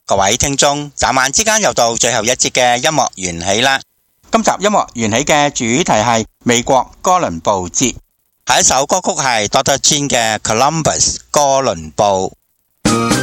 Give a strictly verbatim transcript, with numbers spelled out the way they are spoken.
各位聽眾，眨眼之間又到最後一節嘅音樂緣起啦。今集音樂緣起嘅主題係美國哥倫布節，下一首歌曲係 Doctor Chin 嘅 Columbus 哥倫布。